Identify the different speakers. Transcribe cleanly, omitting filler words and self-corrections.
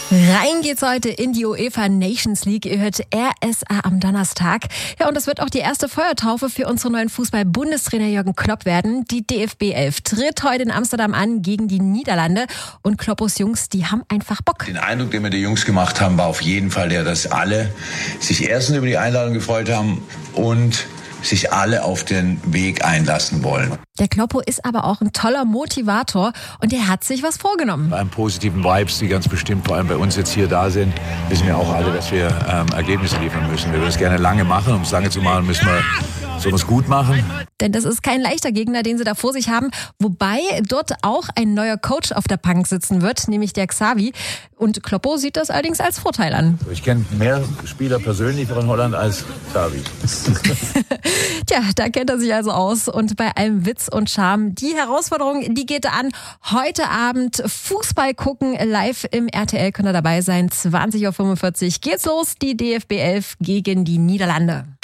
Speaker 1: Rein geht's heute in die UEFA Nations League. Ihr hört RSA am Donnerstag. Ja, und das wird auch die erste Feuertaufe für unseren neuen Fußball-Bundestrainer Jürgen Klopp werden. Die DFB 11 tritt heute in Amsterdam an gegen die Niederlande. Und Kloppos Jungs, die haben einfach Bock.
Speaker 2: Den Eindruck, den wir die Jungs gemacht haben, war auf jeden Fall der, dass alle sich erstens über die Einladung gefreut haben und sich alle auf den Weg einlassen wollen.
Speaker 1: Der Kloppo ist aber auch ein toller Motivator und er hat sich was vorgenommen.
Speaker 3: Bei positiven Vibes, die ganz bestimmt vor allem bei uns jetzt hier da sind, wissen wir auch alle, dass wir Ergebnisse liefern müssen. Wir würden es gerne lange machen. Um es lange zu machen, müssen wir sowas gut machen.
Speaker 1: Denn das ist kein leichter Gegner, den sie da vor sich haben. Wobei dort auch ein neuer Coach auf der Bank sitzen wird, nämlich der Xavi. Und Kloppo sieht das allerdings als Vorteil an.
Speaker 3: Ich kenne mehr Spieler persönlich von Holland als Xavi.
Speaker 1: Tja, da kennt er sich also aus. Und bei allem Witz und Charme, die Herausforderung, die geht an. Heute Abend Fußball gucken, live im RTL könnt ihr dabei sein. 20:45 Uhr geht's los, die DFB 11 gegen die Niederlande.